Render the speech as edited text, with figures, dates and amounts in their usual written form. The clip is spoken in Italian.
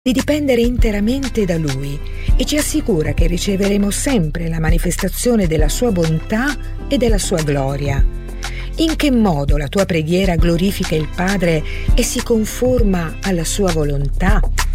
di dipendere interamente da Lui e ci assicura che riceveremo sempre la manifestazione della sua bontà e della sua gloria. In che modo la tua preghiera glorifica il Padre e si conforma alla sua volontà?